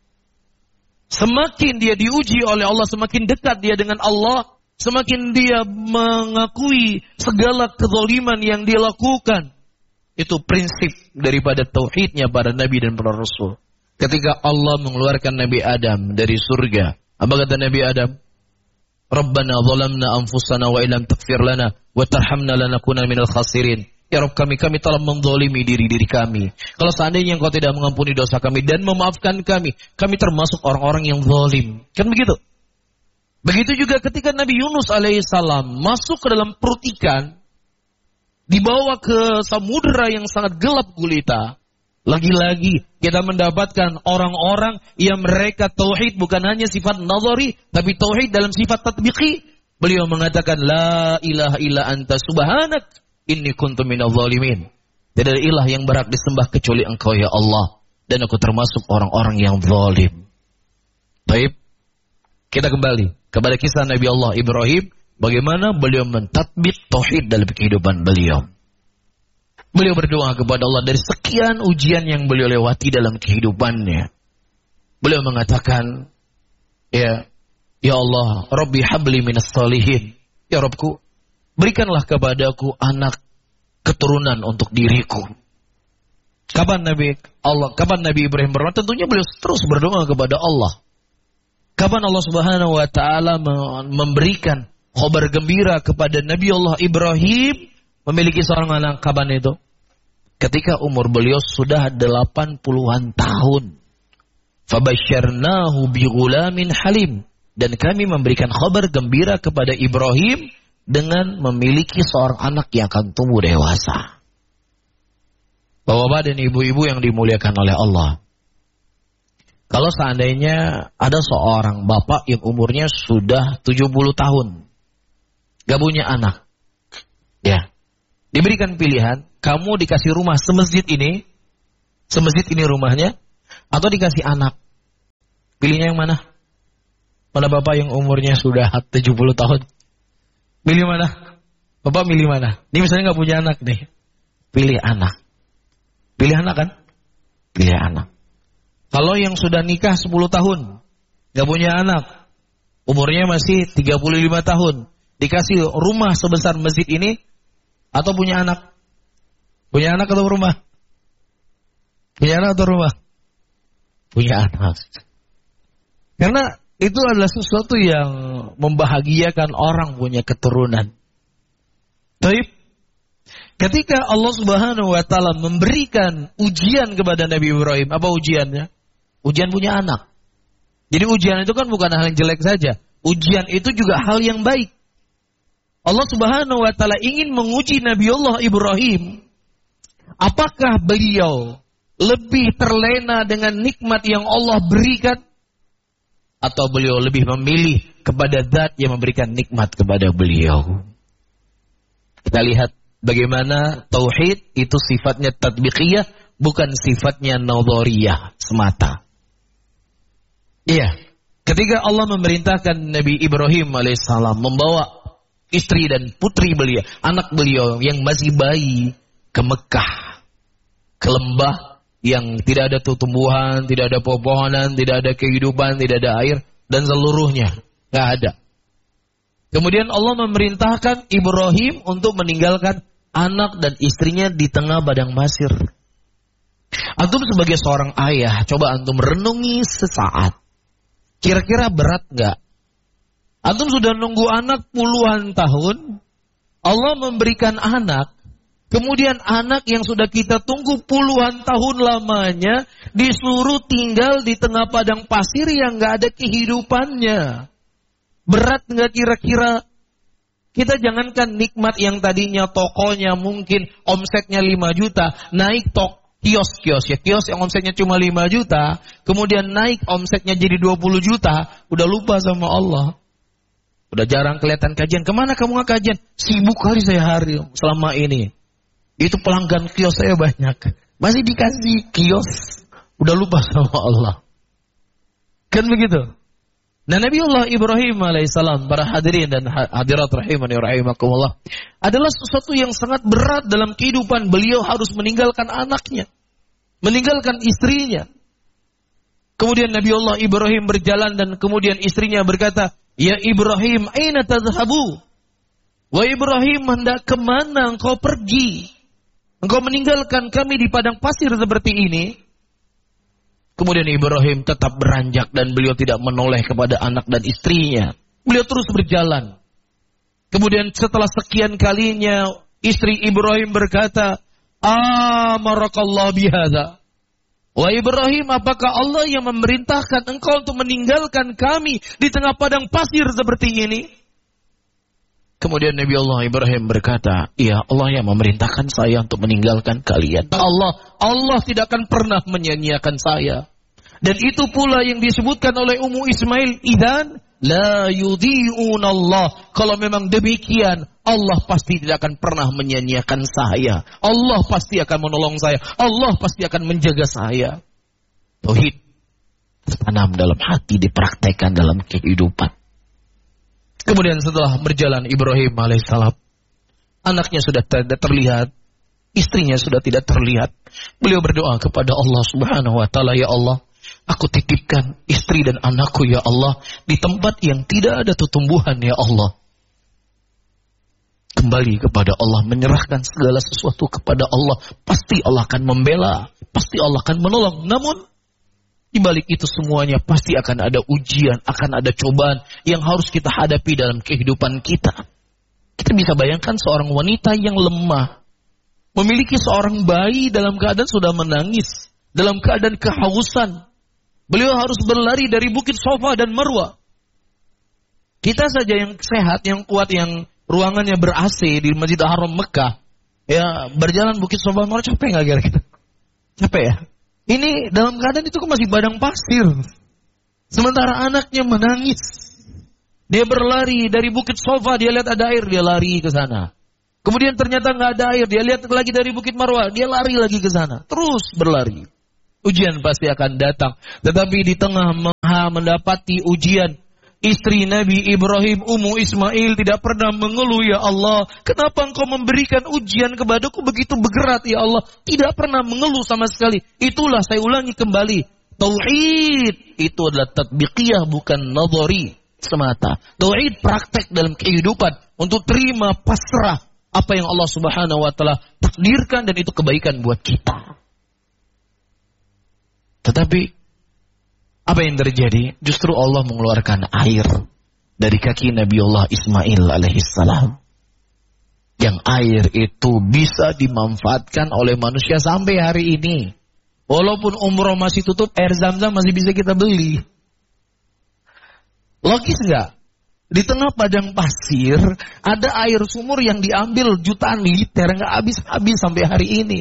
Semakin dia diuji oleh Allah, semakin dekat dia dengan Allah, semakin dia mengakui segala kezaliman yang dia lakukan. Itu prinsip daripada tauhidnya para nabi dan para rasul. Ketika Allah mengeluarkan Nabi Adam dari surga, apa kata Nabi Adam? Rabbana zalamna anfusana wa illam taghfir lana wa tarhamna lanakunanna minal khasirin. Ya Rabb kami, kami telah menzalimi diri-diri kami. Kalau seandainya Engkau tidak mengampuni dosa kami dan memaafkan kami, kami termasuk orang-orang yang zalim. Kan begitu? Begitu juga ketika Nabi Yunus alaihissalam masuk ke dalam perut ikan, dibawa ke samudera yang sangat gelap gulita. Lagi-lagi kita mendapatkan orang-orang yang mereka tauhid bukan hanya sifat nazari, tapi tauhid dalam sifat tatbiqi. Beliau mengatakan, La ilaha illa anta subhanak, inni kuntu minadh dhalimin. Tidak ada ilah yang berhak disembah kecuali Engkau ya Allah, dan aku termasuk orang-orang yang zalim. Baik, kita kembali kepada kisah Nabi Allah Ibrahim, bagaimana beliau mentatbik tauhid dalam kehidupan beliau. Beliau berdoa kepada Allah dari sekian ujian yang beliau lewati dalam kehidupannya. Beliau mengatakan, ya, ya Allah, Rabbi habli minas salihin. Ya Rabbku, berikanlah kepadaku anak keturunan untuk diriku. Kapan Nabi Allah, kapan Nabi Ibrahim berdoa? Tentunya beliau terus berdoa kepada Allah. Kapan Allah Subhanahu wa taala memberikan khabar gembira kepada Nabi Allah Ibrahim memiliki seorang anak? Kapan itu? Ketika umur beliau sudah delapan puluhan tahun. Fabasyarnahu bighulamin halim, dan kami memberikan khabar gembira kepada Ibrahim dengan memiliki seorang anak yang akan tumbuh dewasa. Bapak-bapak dan ibu-ibu yang dimuliakan oleh Allah, kalau seandainya ada seorang bapak yang umurnya sudah tujuh puluh tahun, gak punya anak, ya, diberikan pilihan, kamu dikasih rumah semasjid ini, semasjid ini rumahnya, atau dikasih anak, pilihnya yang mana? Mana bapak yang umurnya sudah tujuh puluh tahun? Pilih mana? Bapak milih mana? Ini misalnya gak punya anak nih, pilih anak. Pilih anak kan? Pilih anak. Kalau yang sudah nikah sepuluh tahun, gak punya anak, umurnya masih tiga puluh lima tahun, dikasih rumah sebesar masjid ini, atau punya anak? Punya anak atau rumah? Punya anak atau rumah? Punya anak. Karena itu adalah sesuatu yang membahagiakan orang punya keturunan. Taib. Ketika Allah Subhanahu wa taala memberikan ujian kepada Nabi Ibrahim, apa ujiannya? Ujian punya anak. Jadi ujian itu kan bukan hal yang jelek saja. Ujian itu juga hal yang baik. Allah Subhanahu wa taala ingin menguji Nabi Allah Ibrahim. Apakah beliau lebih terlena dengan nikmat yang Allah berikan, atau beliau lebih memilih kepada zat yang memberikan nikmat kepada beliau? Kita lihat bagaimana tauhid itu sifatnya tatbiqiyah, bukan sifatnya nadhariyah semata. Iya, ketika Allah memerintahkan Nabi Ibrahim alaihissalam membawa istri dan putri beliau, anak beliau yang masih bayi, ke Mekah, ke lembah yang tidak ada tumbuhan, tidak ada pepohonan, tidak ada kehidupan, tidak ada air, dan seluruhnya nggak ada. Kemudian Allah memerintahkan Ibrahim untuk meninggalkan anak dan istrinya di tengah padang pasir. Antum sebagai seorang ayah, coba antum renungi sesaat. Kira-kira berat nggak? Antum sudah nunggu anak puluhan tahun, Allah memberikan anak, kemudian anak yang sudah kita tunggu puluhan tahun lamanya disuruh tinggal di tengah padang pasir yang nggak ada kehidupannya. Berat nggak kira-kira? Kita jangankan nikmat yang tadinya tokonya mungkin omsetnya lima juta, naik tok kios-kios ya, kios yang omsetnya cuma lima juta, kemudian naik omsetnya jadi dua puluh juta, udah lupa sama Allah. Udah jarang kelihatan kajian. Kemana kamu nggak kajian? Sibuk kali saya hari selama ini. Itu pelanggan kios saya banyak. Masih dikasih kios, udah lupa sama Allah. Kan begitu? Nah, Nabi Allah Ibrahim alaihissalam, para hadirin dan hadirat rahimani wa rahimakumullah, adalah sesuatu yang sangat berat dalam kehidupan. Beliau harus meninggalkan anaknya, meninggalkan istrinya. Kemudian Nabi Allah Ibrahim berjalan dan kemudian istrinya berkata, "Ya Ibrahim, aina tadhhabu?" Wa Ibrahim, hendak kemana engkau pergi? Engkau meninggalkan kami di padang pasir seperti ini. Kemudian Ibrahim tetap beranjak dan beliau tidak menoleh kepada anak dan istrinya. Beliau terus berjalan. Kemudian setelah sekian kalinya istri Ibrahim berkata, "Amarakallah bihadza." Wah Ibrahim, apakah Allah yang memerintahkan engkau untuk meninggalkan kami di tengah padang pasir seperti ini? Kemudian Nabi Allah Ibrahim berkata, "Iya, Allah yang memerintahkan saya untuk meninggalkan kalian." Allah, Allah tidak akan pernah menyia-nyiakan saya. Dan itu pula yang disebutkan oleh Ummu Ismail, "Idzan la yudhi'una Allah." Kalau memang demikian, Allah pasti tidak akan pernah menyia-nyiakan saya. Allah pasti akan menolong saya. Allah pasti akan menjaga saya. Tauhid tertanam dalam hati, dipraktekkan dalam kehidupan. Kemudian setelah berjalan Ibrahim alaihissalam, anaknya sudah tidak terlihat, istrinya sudah tidak terlihat. Beliau berdoa kepada Allah Subhanahu wa taala, "Ya Allah, aku titipkan istri dan anakku ya Allah di tempat yang tidak ada tumbuhan ya Allah." Kembali kepada Allah, menyerahkan segala sesuatu kepada Allah. Pasti Allah akan membela, pasti Allah akan menolong. Namun di balik itu semuanya pasti akan ada ujian, akan ada cobaan yang harus kita hadapi dalam kehidupan kita. Kita bisa bayangkan seorang wanita yang lemah, memiliki seorang bayi dalam keadaan sudah menangis, dalam keadaan kehausan. Beliau harus berlari dari Bukit Safa dan Marwah. Kita saja yang sehat, yang kuat, yang ruangannya ber-A C di Masjid Haram Mekah, ya berjalan Bukit Safa dan Marwah capek nggak kira-kira? Capek ya? Ini dalam keadaan itu masih padang pasir. Sementara anaknya menangis. Dia berlari dari Bukit Safa, dia lihat ada air, dia lari ke sana. Kemudian ternyata nggak ada air, dia lihat lagi dari Bukit Marwah, dia lari lagi ke sana. Terus berlari. Ujian pasti akan datang. Tetapi di tengah mendapati ujian, istri Nabi Ibrahim, Ummu Ismail tidak pernah mengeluh, "Ya Allah, kenapa engkau memberikan ujian kepadaku begitu berat ya Allah?" Tidak pernah mengeluh sama sekali. Itulah saya ulangi kembali. Tauhid itu adalah tatbiqiyah, bukan nadhari semata. Tauhid praktek dalam kehidupan untuk terima pasrah apa yang Allah Subhanahu wa taala takdirkan dan itu kebaikan buat kita. Tetapi Apa yang terjadi? Justru Allah mengeluarkan air dari kaki Nabiullah Ismail alaihissalam. Yang air itu bisa dimanfaatkan oleh manusia sampai hari ini. Walaupun umroh masih tutup, air Zam-Zam masih bisa kita beli. Logis nggak? Di tengah padang pasir, ada air sumur yang diambil jutaan liter, nggak habis-habis sampai hari ini.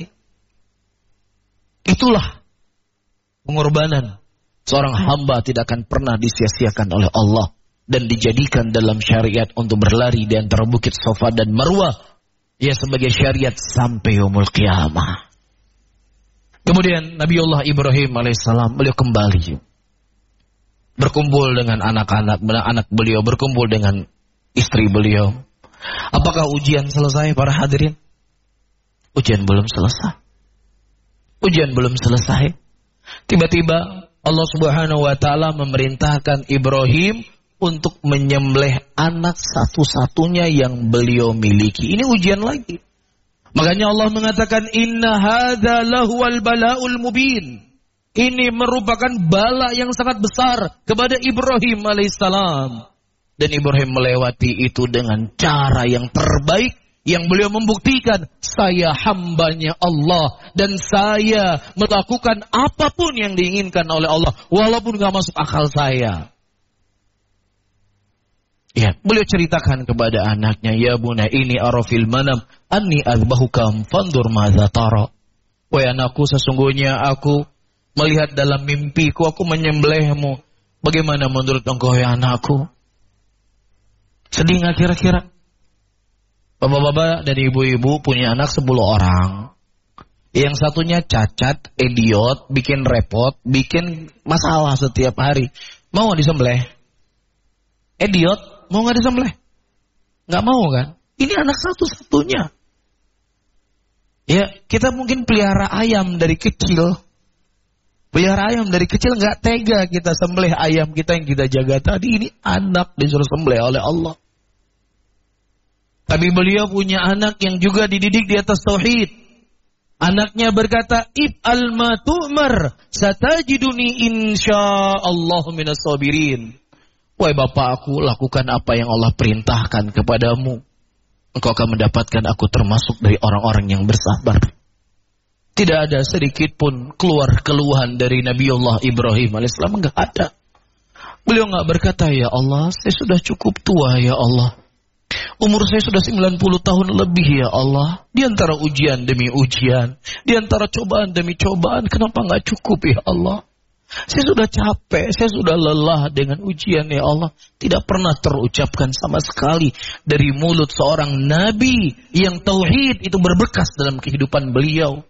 Itulah pengorbanan. Seorang hamba tidak akan pernah disia-siakan oleh Allah dan dijadikan dalam syariat untuk berlari di antara bukit Safa dan Marwah, ya sebagai syariat sampai yaumul qiyamah. Kemudian Nabiullah Ibrahim alaihissalam beliau kembali berkumpul dengan anak-anak anak beliau, berkumpul dengan istri beliau. Apakah ujian selesai para hadirin? Ujian belum selesai. Ujian belum selesai. Tiba-tiba Allah Subhanahu wa taala memerintahkan Ibrahim untuk menyembelih anak satu-satunya yang beliau miliki. Ini ujian lagi. Makanya Allah mengatakan inna hadza lahuwal bala'ul mubin. Ini merupakan bala yang sangat besar kepada Ibrahim alaihissalam. Dan Ibrahim melewati itu dengan cara yang terbaik. Yang beliau membuktikan, saya hambanya Allah. Dan saya melakukan apapun yang diinginkan oleh Allah. Walaupun gak masuk akal saya. Ya, beliau ceritakan kepada anaknya, ya buna ini arafil manam, anni azbahukam fandur madza tara. Wahai anakku, sesungguhnya aku melihat dalam mimpiku, aku menyembelihmu. Bagaimana menurut engkau ya anakku? Sedih gak kira-kira? Bapak-bapak dan ibu-ibu punya anak sepuluh orang. Yang satunya cacat, idiot, bikin repot, bikin masalah setiap hari. Mau gak disembelih? Idiot, mau gak disembelih? Gak mau kan? Ini anak satu-satunya. Ya, kita mungkin pelihara ayam dari kecil. Pelihara ayam dari kecil gak tega kita sembelih ayam kita yang kita jaga tadi. Ini anak disuruh sembelih oleh Allah. Tapi beliau punya anak yang juga dididik di atas tauhid. Anaknya berkata, "If'al ma tu'mar, satajiduni insyaallah minas sabirin." Wahai bapakku, lakukan apa yang Allah perintahkan kepadamu. Engkau akan mendapatkan aku termasuk dari orang-orang yang bersabar. Tidak ada sedikit pun keluar keluhan dari Nabiullah Ibrahim alaihissalam, enggak ada. Beliau enggak berkata, "Ya Allah, saya sudah cukup tua ya Allah. Umur saya sudah sembilan puluh tahun lebih ya Allah. Di antara ujian demi ujian, di antara cobaan demi cobaan, kenapa enggak cukup ya Allah? Saya sudah capek, saya sudah lelah dengan ujian ya Allah." Tidak pernah terucapkan sama sekali dari mulut seorang nabi yang tauhid itu berbekas dalam kehidupan beliau.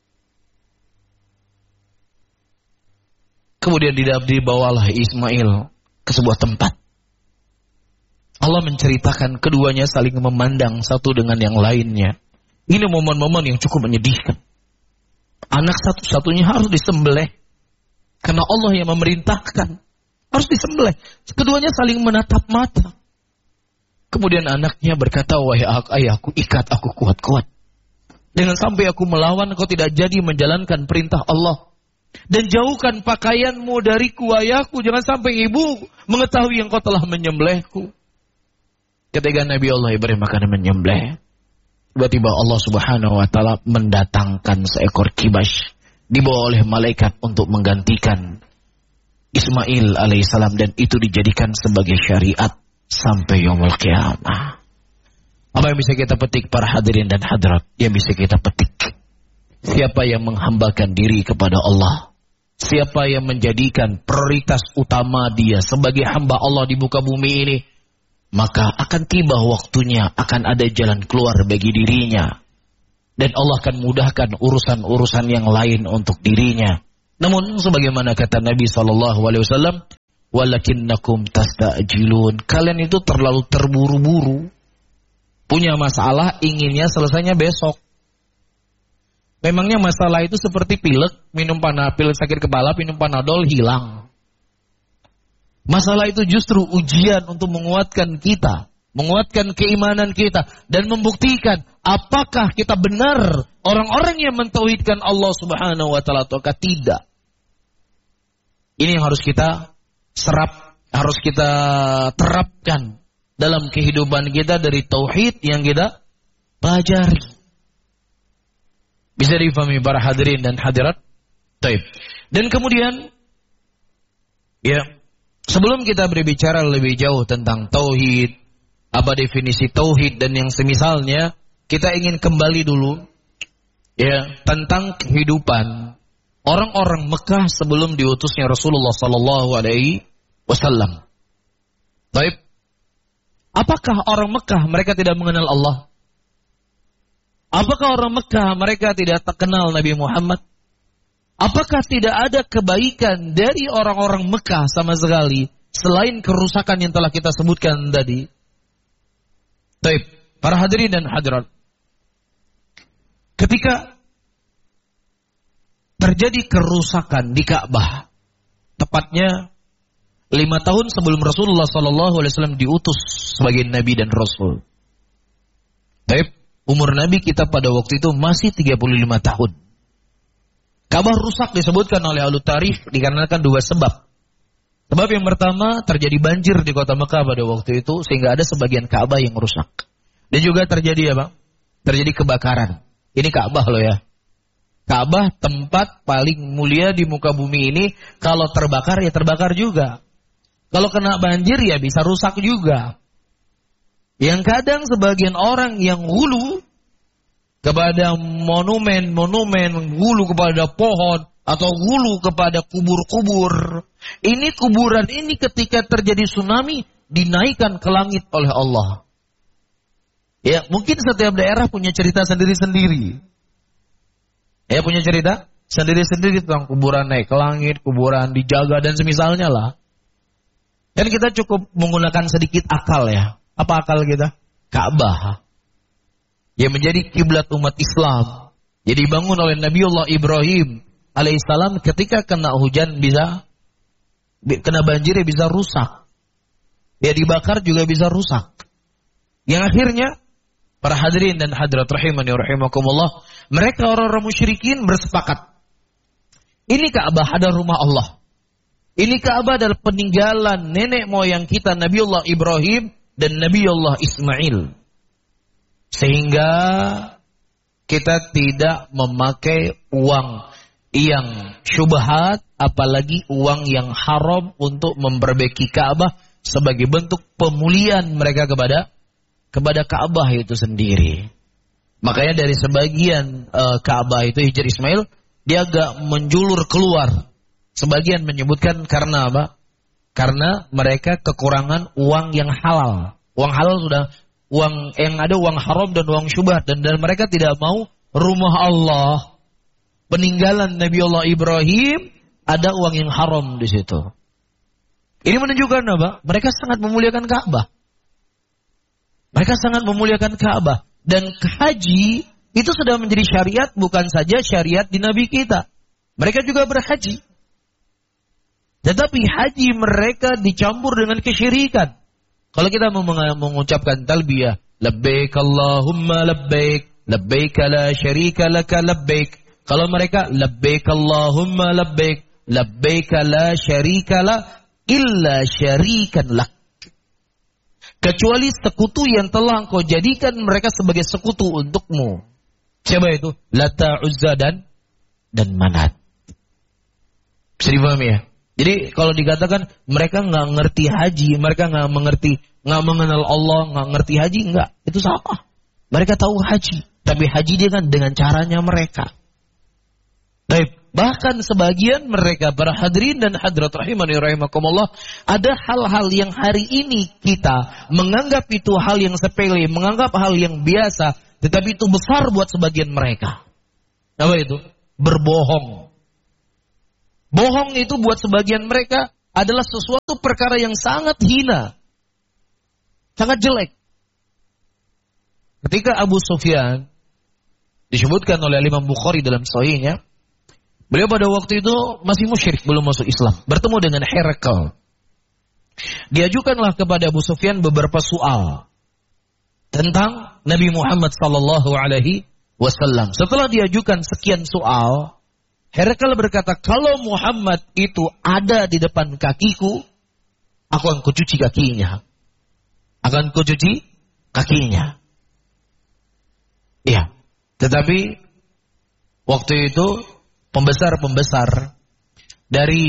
Kemudian dibawalah Ismail ke sebuah tempat. Allah menceritakan keduanya saling memandang satu dengan yang lainnya. Ini momen-momen yang cukup menyedihkan. Anak satu-satunya harus disembelih. Karena Allah yang memerintahkan. Harus disembelih. Keduanya saling menatap mata. Kemudian anaknya berkata, "Wahai ayahku, ikat aku kuat-kuat. Jangan sampai aku melawan, kau tidak jadi menjalankan perintah Allah. Dan jauhkan pakaianmu dariku ayahku. Jangan sampai ibu mengetahui yang kau telah menyembelihku." Ketika Nabi Allah Ibrahim akan menyembelih, tiba-tiba Allah Subhanahu wa taala mendatangkan seekor kibas dibawa oleh malaikat untuk menggantikan Ismail alaihissalam, dan itu dijadikan sebagai syariat sampai yaumul qiyamah. Apa yang bisa kita petik para hadirin dan hadirat? Yang bisa kita petik, siapa yang menghambakan diri kepada Allah, siapa yang menjadikan prioritas utama dia sebagai hamba Allah di muka bumi ini, maka akan tiba waktunya, akan ada jalan keluar bagi dirinya. Dan Allah akan mudahkan urusan-urusan yang lain untuk dirinya. Namun sebagaimana kata Nabi shallallahu alaihi wasallam, "Walakinnakum tasta'jilun." Kalian itu terlalu terburu-buru. Punya masalah, inginnya selesainya besok. Memangnya masalah itu seperti pilek, minum panadol, sakit kepala, minum panadol, hilang. Masalah itu justru ujian untuk menguatkan kita, menguatkan keimanan kita, dan membuktikan apakah kita benar orang-orang yang mentauhidkan Allah Subhanahu wa taala ataukah tidak. Ini yang harus kita serap, harus kita terapkan dalam kehidupan kita dari tauhid yang kita pelajari. Bisa difahami para hadirin dan hadirat? Taib. Dan kemudian, ya, sebelum kita berbicara lebih jauh tentang tauhid, apa definisi tauhid dan yang semisalnya, kita ingin kembali dulu, ya, tentang kehidupan orang-orang Mekah sebelum diutusnya Rasulullah Sallallahu Alaihi Wasallam. Taib. Apakah orang Mekah mereka tidak mengenal Allah? Apakah orang Mekah mereka tidak kenal Nabi Muhammad? Apakah tidak ada kebaikan dari orang-orang Mekah sama sekali selain kerusakan yang telah kita sebutkan tadi? Taib, para hadirin dan hadirat. Ketika terjadi kerusakan di Ka'bah, tepatnya lima tahun sebelum Rasulullah Sallallahu Alaihi Wasallam diutus sebagai Nabi dan Rasul. Taib, umur Nabi kita pada waktu itu masih tiga puluh lima tahun. Ka'bah rusak disebutkan oleh ahli tarikh dikarenakan dua sebab. Sebab yang pertama, terjadi banjir di kota Mekah pada waktu itu sehingga ada sebagian Ka'bah yang rusak. Dan juga terjadi apa? Terjadi kebakaran. Ini Ka'bah loh ya. Ka'bah tempat paling mulia di muka bumi ini, kalau terbakar ya terbakar juga. Kalau kena banjir ya bisa rusak juga. Yang kadang sebagian orang yang hulu kepada monumen-monumen, hulu kepada pohon, atau hulu kepada kubur-kubur. Ini kuburan ini ketika terjadi tsunami dinaikkan ke langit oleh Allah. Ya, mungkin setiap daerah punya cerita sendiri-sendiri. Ya, punya cerita sendiri-sendiri tentang kuburan naik ke langit, kuburan dijaga dan semisalnya lah. Dan kita cukup menggunakan sedikit akal ya. Apa akal kita? Ka'bah. Yang menjadi kiblat umat Islam. Jadi dibangun oleh Nabiullah Ibrahim alaihissalam, ketika kena hujan bisa, kena banjir ya bisa rusak. Ya dibakar juga bisa rusak. Yang akhirnya, para hadirin dan hadirat rahimani wa rahimakumullah, mereka orang-orang musyrikin bersepakat. Ini Ka'bah adalah rumah Allah. Ini Ka'bah adalah peninggalan nenek moyang kita Nabiullah Ibrahim dan Nabiullah Ismail. Sehingga kita tidak memakai uang yang syubhat, apalagi uang yang haram untuk memperbaiki Ka'bah sebagai bentuk pemulihan mereka kepada kepada Ka'bah itu sendiri. Makanya dari sebagian uh, Ka'bah itu Hijr Ismail, dia agak menjulur keluar. Sebagian menyebutkan karena apa? Karena mereka kekurangan uang yang halal. Uang halal sudah, uang yang ada uang haram dan uang syubhat, dan, dan mereka tidak mau rumah Allah, peninggalan Nabi Allah Ibrahim, ada uang yang haram di situ. Ini menunjukkan apa? Mereka sangat memuliakan Ka'bah. Mereka sangat memuliakan Ka'bah. Dan haji itu sudah menjadi syariat, bukan saja syariat di Nabi kita. Mereka juga berhaji. Tetapi haji mereka dicampur dengan kesyirikan. Kalau kita mengucapkan talbiyah, labbaik Allahumma labbaik, labbaik la syarika laka labbaik. Kalau mereka labbaik Allahumma labbaik, labbaik la syarika la illa syarikan lak. Kecuali sekutu yang telah engkau jadikan mereka sebagai sekutu untukmu. Siapa itu? Lata, Uzza dan dan Manat. Bisa dipahami ya? Jadi kalau dikatakan mereka nggak ngerti haji, mereka nggak mengerti, nggak mengenal Allah, nggak ngerti haji, nggak, itu salah. Mereka tahu haji, tapi haji dia kan dengan caranya mereka. Baik, bahkan sebagian mereka para hadirin dan hadirat rahimani rahimakumullah, ada hal-hal yang hari ini kita menganggap itu hal yang sepele, menganggap hal yang biasa, tetapi itu besar buat sebagian mereka. Apa itu? Berbohong. Bohong itu buat sebagian mereka adalah sesuatu perkara yang sangat hina. Sangat jelek. Ketika Abu Sufyan, disebutkan oleh Imam Bukhari dalam sahihnya, beliau pada waktu itu masih musyrik, belum masuk Islam. Bertemu dengan Herakl. Diajukanlah kepada Abu Sufyan beberapa soal tentang Nabi Muhammad sallallahu alaihi wasallam. Setelah diajukan sekian soal, Herakl berkata, kalau Muhammad itu ada di depan kakiku, aku akan kucuci kakinya. Akan kucuci kakinya. Iya. Tetapi waktu itu pembesar-pembesar dari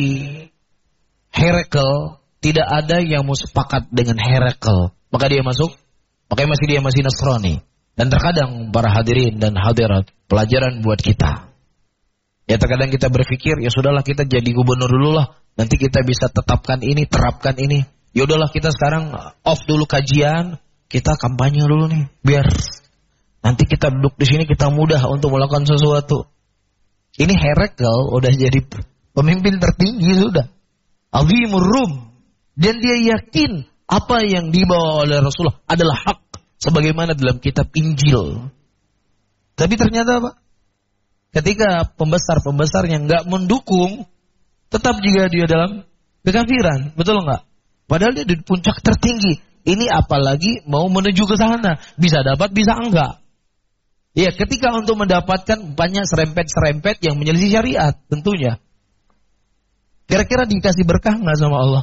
Herakl tidak ada yang mau sepakat dengan Herakl. Maka dia masuk, makanya masih dia masih Nasrani. Dan terkadang para hadirin dan hadirat, pelajaran buat kita. Ya terkadang kita berpikir, ya sudahlah kita jadi gubernur dulu lah. Nanti kita bisa tetapkan ini, terapkan ini. Ya udahlah kita sekarang off dulu kajian, kita kampanye dulu nih. Biar nanti kita duduk di sini kita mudah untuk melakukan sesuatu. Ini Herakl udah jadi pemimpin tertinggi sudah. Azimur Rum. Dan dia yakin apa yang dibawa oleh Rasulullah adalah hak. Sebagaimana dalam kitab Injil. Tapi ternyata apa? Ketika pembesar-pembesar yang nggak mendukung, tetap juga dia dalam kekafiran, betul nggak? Padahal dia di puncak tertinggi. Ini apalagi mau menuju ke sana, bisa dapat, bisa enggak. Ya, ketika untuk mendapatkan banyak serempet-serempet yang menyelisih syariat, tentunya. Kira-kira dikasih berkah nggak sama Allah?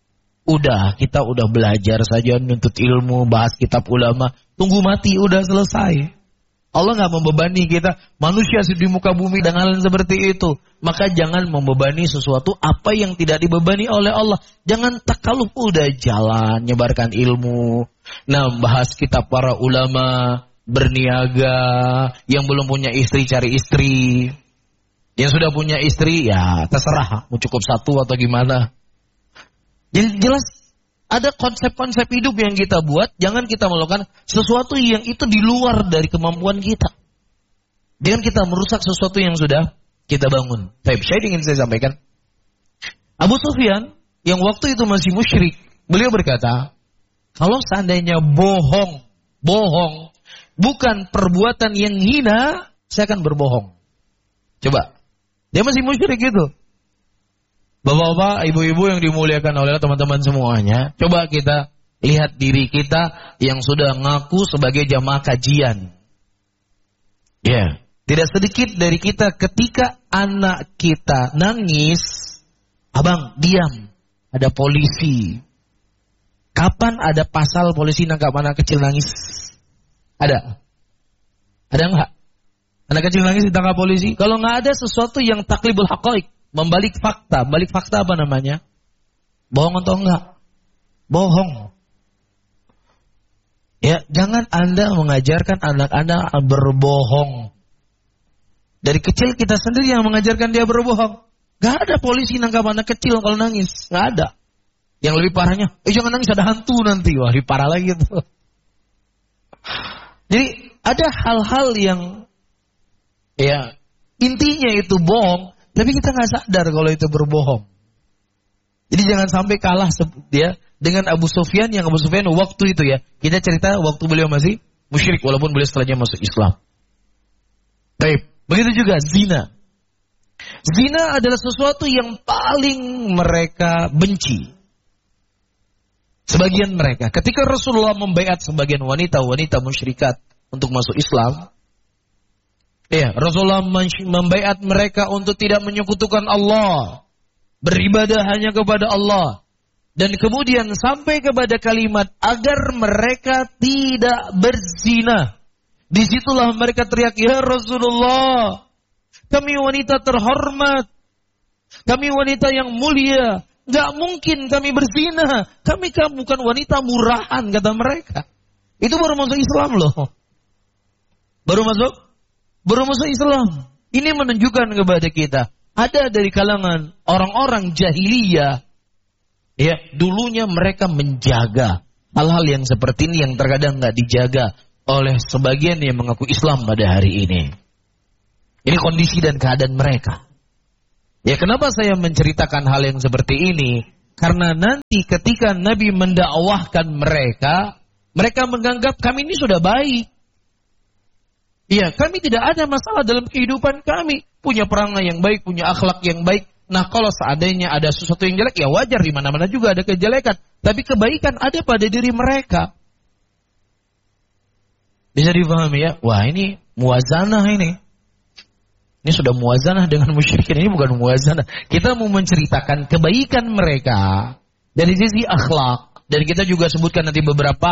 Udah, kita udah belajar saja, nuntut ilmu, bahas kitab ulama, tunggu mati, udah selesai. Allah nggak membebani kita, manusia di muka bumi dengan hal seperti itu. Maka jangan membebani sesuatu apa yang tidak dibebani oleh Allah. Jangan takaluf, udah jalan, nyebarkan ilmu. Nah, bahas kitab para ulama, berniaga, yang belum punya istri cari istri. Yang sudah punya istri, ya terserah, mau cukup satu atau gimana. Jadi jelas ada konsep-konsep hidup yang kita buat, jangan kita melakukan sesuatu yang itu di luar dari kemampuan kita. Jangan kita merusak sesuatu yang sudah kita bangun. Baik, saya ingin saya sampaikan. Abu Sufyan yang waktu itu masih musyrik, beliau berkata, kalau seandainya bohong, bohong bukan perbuatan yang hina, saya akan berbohong. Coba, dia masih musyrik gitu. Bapak-bapak, ibu-ibu yang dimuliakan oleh teman-teman semuanya, coba kita lihat diri kita yang sudah ngaku sebagai jamaah kajian. Ya, yeah. Tidak sedikit dari kita ketika anak kita nangis, abang diam, ada polisi. Kapan ada pasal polisi nangkap anak kecil nangis? Ada? Ada enggak? Anak kecil nangis ditangkap polisi? Kalau enggak ada sesuatu yang taklibul haqaiq, membalik fakta. Balik fakta apa namanya? Bohong atau enggak? Bohong. Ya, jangan Anda mengajarkan anak Anda berbohong. Dari kecil kita sendiri yang mengajarkan dia berbohong. Gak ada polisi nangkap anak kecil kalau nangis. Gak ada. Yang lebih parahnya, eh jangan nangis ada hantu nanti. Wah, lebih parah lagi itu. Jadi ada hal-hal yang ya intinya itu bohong, tapi kita nggak sadar kalau itu berbohong. Jadi jangan sampai kalah dia dengan Abu Sufyan, yang Abu Sufyan waktu itu ya. Kita cerita waktu beliau masih musyrik walaupun beliau setelahnya masuk Islam. Baik, begitu juga zina. Zina adalah sesuatu yang paling mereka benci. Sebagian mereka, ketika Rasulullah membaiat sebagian wanita-wanita musyrikat untuk masuk Islam, ya, Rasulullah membaiat mereka untuk tidak menyekutukan Allah, beribadah hanya kepada Allah, dan kemudian sampai kepada kalimat agar mereka tidak berzina. Disitulah mereka teriak, ya Rasulullah, kami wanita terhormat, kami wanita yang mulia, gak mungkin kami berzina, kami kan bukan wanita murahan, kata mereka. Itu baru masuk Islam loh. Baru masuk, baru masuk Islam. Ini menunjukkan kepada kita, ada dari kalangan orang-orang jahiliyah, ya, dulunya mereka menjaga hal-hal yang seperti ini yang terkadang gak dijaga oleh sebagian yang mengaku Islam pada hari ini. Ini kondisi dan keadaan mereka. Ya, kenapa saya menceritakan hal yang seperti ini? Karena nanti ketika Nabi mendakwahkan mereka, mereka menganggap kami ini sudah baik. Ya, kami tidak ada masalah dalam kehidupan kami. Punya perangai yang baik, punya akhlak yang baik. Nah, kalau seandainya ada sesuatu yang jelek, ya wajar, di mana-mana juga ada kejelekan. Tapi kebaikan ada pada diri mereka. Bisa dipahami ya? Wah, ini muwazanah ini. Ini sudah muwazanah dengan musyrikin, ini bukan muwazanah. Kita mau menceritakan kebaikan mereka dari sisi akhlak. Dan kita juga sebutkan nanti beberapa